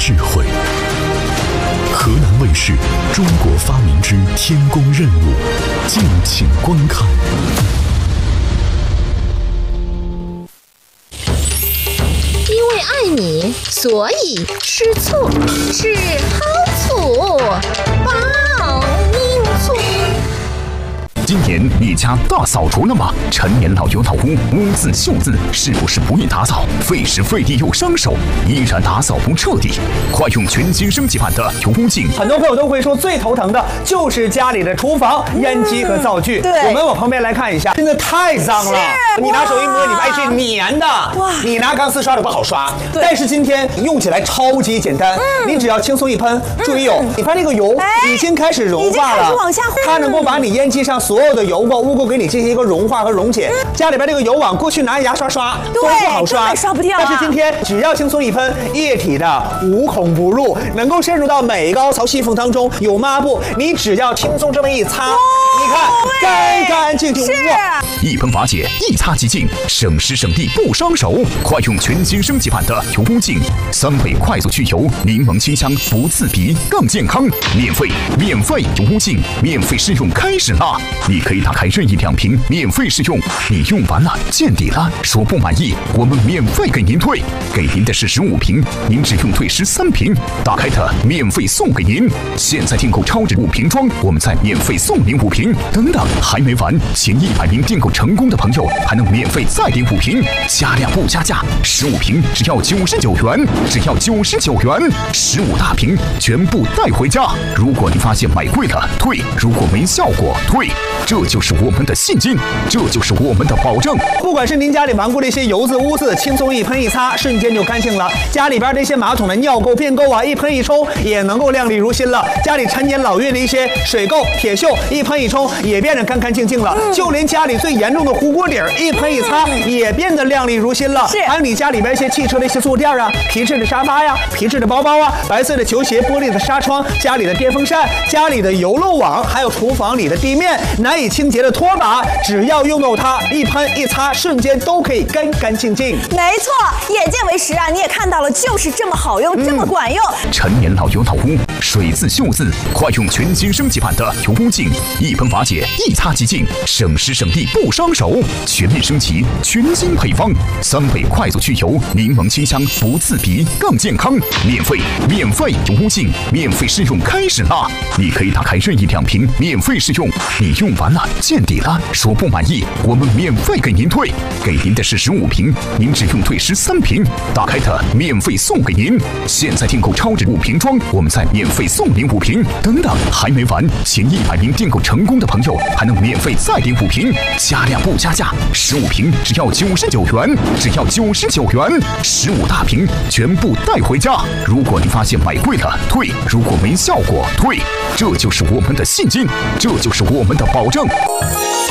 智慧。河南卫视《中国发明之天宫任务》，敬请观看。 因为爱你，所以吃醋，是好醋，爆宁醋。 今年你家大扫除了吗？陈年老油老屋，污渍锈渍是不是不易打扫？费时费力又伤手，依然打扫不彻底。快用全新升级版的油污净。 很多朋友都会说，最头疼的就是家里的厨房烟机和灶具。 对， 我们往旁边来看一下，真的太脏了。你拿手一摸，你发现是粘的。哇！你拿钢丝刷都不好刷。但是今天用起来超级简单，你只要轻松一喷，注意你看这个油已经开始融化了， 往下它能够把你烟机上所有的油垢、污垢给你进行一个融化和溶解。家里边这个油网，过去拿牙刷刷都不好刷， 刷不掉。 但是今天只要轻松一喷，液体的无孔不入，能够渗入到每个凹槽细缝当中。有抹布，你只要轻松这么一擦，你看干干净净。 一喷法解，一擦即净，省时省力不伤手。快用全新升级版的油污净，3倍快速去油，柠檬清香不刺鼻，更健康。免费油污净，免费试用开始啦！你可以打开任意2瓶免费试用，你用完了见底了，说不满意，我们免费给您退，给您的是15瓶，您只用退13瓶，打开它免费送给您。现在订购超值5瓶装，我们再免费送您5瓶。等等，还没完，前100名订购成功的朋友还能免费再领5瓶，加量不加价，15瓶只要99元，只要99元，15大瓶全部带回家。如果你发现买贵了退，如果没效果退，这就是我们的信心，这就是我们的保证。 不管是您家里顽固的一些油渍污渍，轻松一喷一擦，瞬间就干净了。家里边这些马桶的尿垢、便垢啊，一喷一冲也能够亮丽如新了。家里陈年老月的一些水垢、铁锈，一喷一冲也变得干干净净了。就连家里最严重的糊锅底儿，一喷一擦也变得亮丽如新了。还有你家里边一些汽车的一些坐垫啊，皮质的沙发呀，皮质的包包啊，白色的球鞋、玻璃的纱窗，家里的电风扇，家里的油漏网，还有厨房里的地面难以清洁的拖把，只要用到它，一喷一擦，瞬间都可以干干净净。 没错，眼见为实啊！你也看到了，就是这么好用，这么管用。 陈年老油老污，水渍锈渍，快用全新升级版的油污净，一喷法解，一擦即净，省时省力不伤手。全面升级，全新配方，3倍快速去油，柠檬清香不刺鼻，更健康。免费油污净，免费试用开始啦！你可以打开任意2瓶免费试用，你用完了见底了，说不满意，我们免费给您退，给您的是15瓶，您只用退13瓶，打开它免费送给您。现在订购超值5瓶装，我们再免费送您5瓶。等等，还没完，前100名订购成功的朋友还能免费再领5瓶，加量不加价，15瓶只要99元，只要99元，15大瓶全部带回家。如果你发现买贵了退，如果没效果退，这就是我们的信心，这就是我们的保证。